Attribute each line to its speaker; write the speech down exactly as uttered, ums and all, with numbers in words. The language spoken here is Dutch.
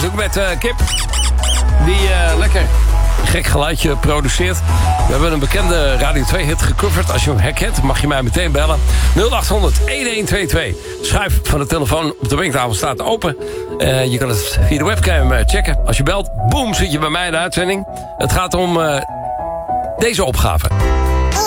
Speaker 1: doe ik met uh, Kip. Die uh, lekker gek geluidje produceert. We hebben een bekende Radio twee hit gecoverd. Als je hem herkent, mag je mij meteen bellen. nul acht honderd een een twee twee. Schuif van de telefoon op de winktafel staat open. Uh, je kan het via de webcam uh, checken. Als je belt, boem, zit je bij mij in de uitzending. Het gaat om uh, deze opgave.